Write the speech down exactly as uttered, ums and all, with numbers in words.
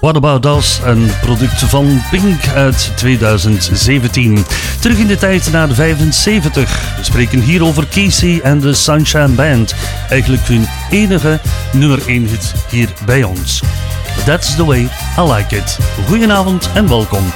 What About Us, een product van Pink uit tweeduizend zeventien. Terug in de tijd naar de vijfenzeventig. We spreken hier over Casey en de Sunshine Band. Eigenlijk hun enige nummer één hit hier bij ons. That's the way I like it. Goedenavond en welkom.